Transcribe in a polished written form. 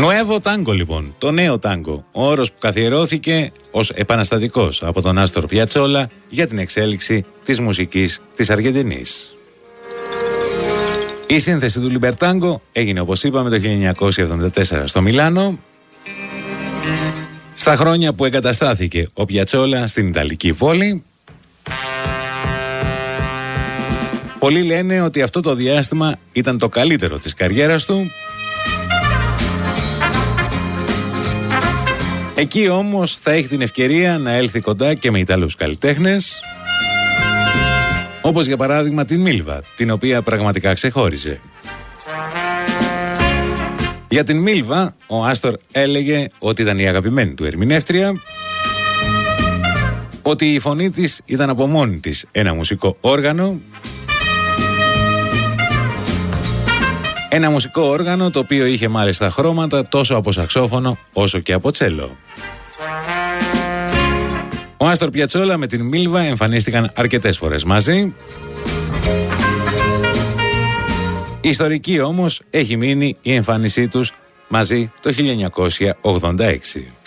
Νουέβο τάγκο λοιπόν, το νέο τάγκο, ο όρος που καθιερώθηκε ως επαναστατικός από τον Άστορ Πιατσόλα για την εξέλιξη της μουσικής της Αργεντινής. Η σύνθεση του Λιμπερτάγκο έγινε, όπως είπαμε, το 1974 στο Μιλάνο, στα χρόνια που εγκαταστάθηκε ο Πιατσόλα στην Ιταλική πόλη. Πολλοί λένε ότι αυτό το διάστημα ήταν το καλύτερο της καριέρας του. Εκεί όμως θα έχει την ευκαιρία να έλθει κοντά και με Ιταλούς καλλιτέχνες, όπως για παράδειγμα την Μίλβα, την οποία πραγματικά ξεχώριζε. Για την Μίλβα, ο Άστορ έλεγε ότι ήταν η αγαπημένη του ερμηνεύτρια, ότι η φωνή της ήταν από μόνη της ένα μουσικό όργανο, ένα μουσικό όργανο το οποίο είχε μάλιστα χρώματα τόσο από σαξόφωνο όσο και από τσέλο. Ο Άστορ Πιατσόλα με την Μίλβα εμφανίστηκαν αρκετές φορές μαζί. Η ιστορική όμως έχει μείνει η εμφάνισή τους μαζί το 1986.